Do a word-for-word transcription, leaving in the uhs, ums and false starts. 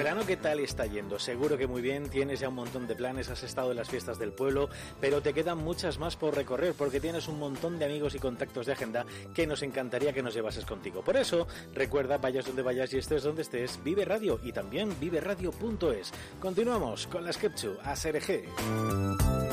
verano, ¿qué tal está yendo? Seguro que muy bien, tienes ya un montón de planes, has estado en las fiestas del pueblo, pero te quedan muchas más por recorrer porque tienes un montón de amigos y contactos de agenda que nos encantaría que nos llevases contigo. Por eso, recuerda, vayas donde vayas y estés donde estés, Vive Radio y también vive radio punto es. Continuamos con la Sketchu A S R G.